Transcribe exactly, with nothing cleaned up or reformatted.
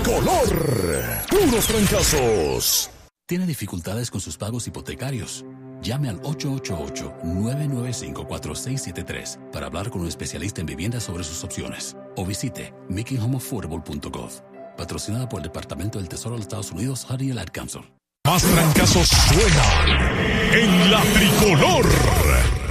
tricolor. Puros trancazos. ¿Tiene dificultades con sus pagos hipotecarios? Llame al ocho ocho ocho, nueve nueve cinco, cuatro seis siete tres para hablar con un especialista en vivienda sobre sus opciones. O visite making home affordable punto gov. Patrocinada por el Departamento del Tesoro de los Estados Unidos, Honey and Ad Council. Más trancazos suenan en la tricolor.